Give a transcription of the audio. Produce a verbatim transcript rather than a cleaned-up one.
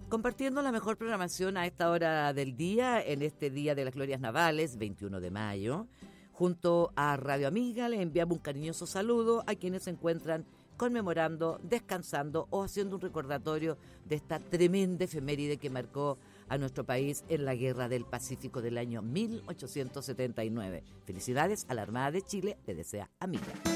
compartiendo la mejor programación a esta hora del día, en este Día de las Glorias Navales, veintiuno de mayo. Junto a Radio Amiga le enviamos un cariñoso saludo a quienes se encuentran conmemorando, descansando o haciendo un recordatorio de esta tremenda efeméride que marcó a nuestro país en la Guerra del Pacífico del año mil ochocientos setenta y nueve. Felicidades a la Armada de Chile, le desea Amiga.